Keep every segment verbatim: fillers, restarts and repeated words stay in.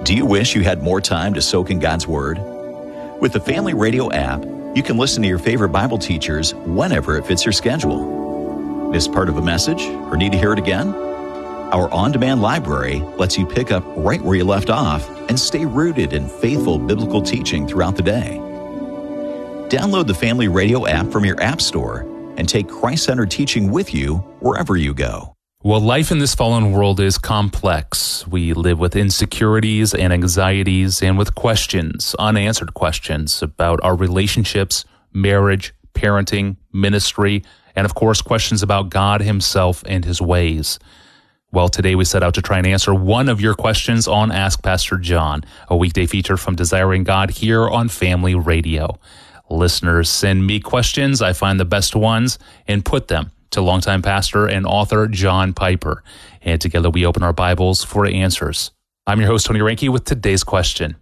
Do you wish you had more time to soak in God's Word? With the Family Radio app, you can listen to your favorite Bible teachers whenever it fits your schedule. Miss part of a message or need to hear it again? Our on-demand library lets you pick up right where you left off and stay rooted in faithful biblical teaching throughout the day. Download the Family Radio app from your app store and take Christ-centered teaching with you wherever you go. Well, life in this fallen world is complex. We live with insecurities and anxieties and with questions, unanswered questions about our relationships, marriage, parenting, ministry, and of course, questions about God Himself and His ways. Well, today we set out to try and answer one of your questions on Ask Pastor John, a weekday feature from Desiring God here on Family Radio. Listeners send me questions. I find the best ones and put them to longtime pastor and author John Piper. And together we open our Bibles for answers. I'm your host, Tony Reinke, with today's question.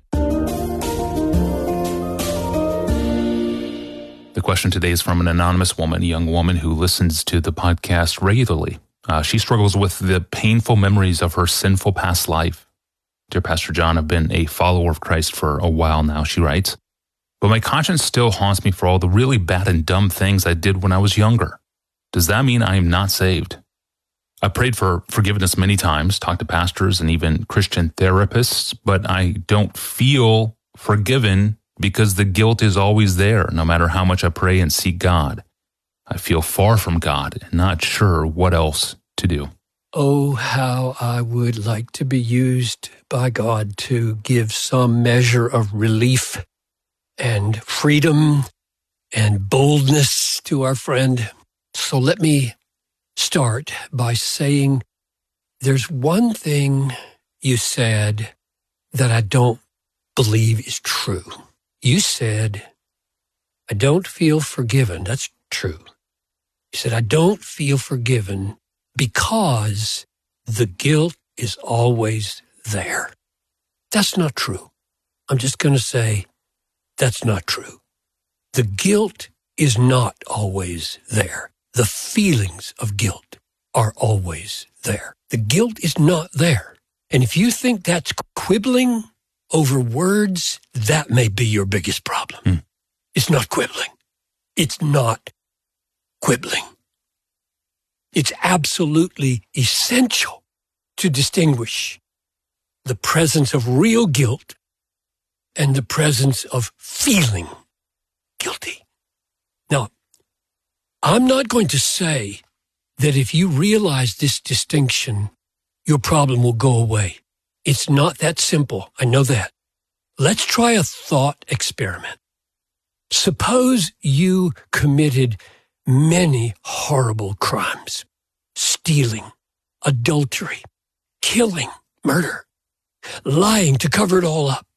The question today is from an anonymous woman, a young woman who listens to the podcast regularly. Uh, she struggles with the painful memories of her sinful past life. Dear Pastor John, I've been a follower of Christ for a while now, she writes, but my conscience still haunts me for all the really bad and dumb things I did when I was younger. Does that mean I am not saved? I prayed for forgiveness many times, talked to pastors and even Christian therapists, but I don't feel forgiven because the guilt is always there, no matter how much I pray and seek God. I feel far from God and not sure what else to do. Oh, how I would like to be used by God to give some measure of relief and freedom and boldness to our friend. So let me start by saying there's one thing you said that I don't believe is true. You said, I don't feel forgiven. That's true. You said, I don't feel forgiven because the guilt is always there. That's not true. I'm just going to say that's not true. The guilt is not always there. The feelings of guilt are always there. The guilt is not there. And if you think that's quibbling over words, that may be your biggest problem. Hmm. It's not quibbling. It's not quibbling. It's absolutely essential to distinguish the presence of real guilt and the presence of feeling guilty. Now, I'm not going to say that if you realize this distinction, your problem will go away. It's not that simple. I know that. Let's try a thought experiment. Suppose you committed many horrible crimes: stealing, adultery, killing, murder, lying to cover it all up.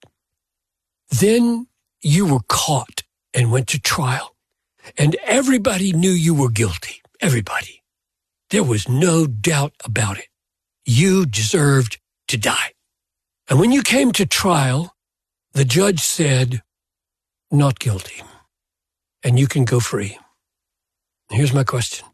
Then you were caught and went to trial. And everybody knew you were guilty. Everybody. There was no doubt about it. You deserved to die. And when you came to trial, the judge said, not guilty. And you can go free. Here's my question.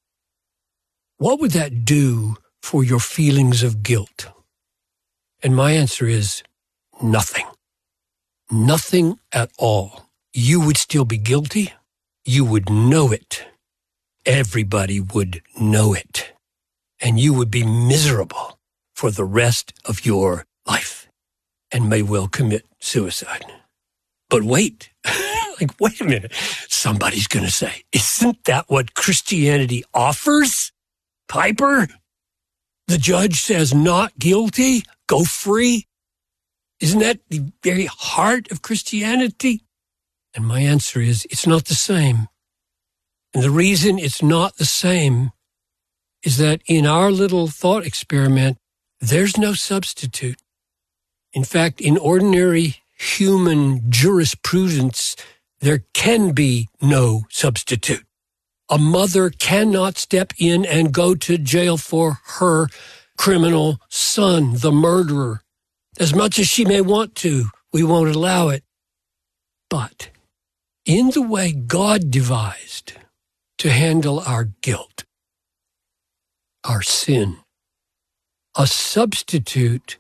What would that do for your feelings of guilt? And my answer is nothing. Nothing at all. You would still be guilty. You would know it. Everybody would know it. And you would be miserable for the rest of your life and may well commit suicide. But wait, like, wait a minute. Somebody's going to say, isn't that what Christianity offers? Piper? The judge says not guilty, go free. Isn't that the very heart of Christianity? And my answer is, it's not the same. And the reason it's not the same is that in our little thought experiment, there's no substitute. In fact, in ordinary human jurisprudence, there can be no substitute. A mother cannot step in and go to jail for her criminal son, the murderer. As much as she may want to, we won't allow it. But in the way God devised to handle our guilt, our sin, a substitute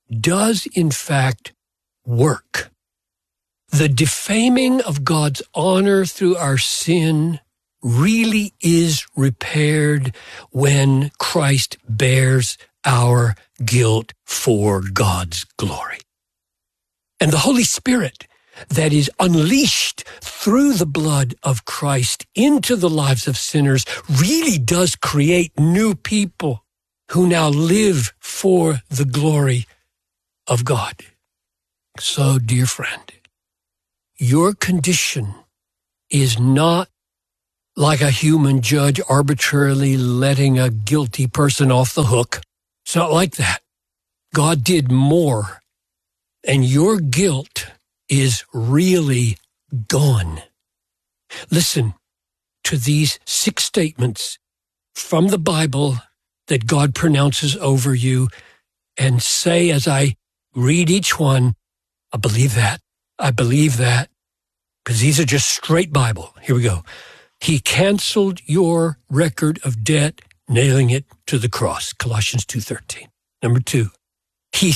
does in fact work. The defaming of God's honor through our sin really is repaired when Christ bears our guilt for God's glory. And the Holy Spirit that is unleashed through the blood of Christ into the lives of sinners really does create new people who now live for the glory of God. So, dear friend, your condition is not like a human judge arbitrarily letting a guilty person off the hook. It's not like that. God did more, and your guilt is really gone. Listen to these six statements from the Bible that God pronounces over you, and say as I read each one, I believe that. I believe that. Because these are just straight Bible. Here we go. He canceled your record of debt, nailing it to the cross. Colossians two thirteen. Number two,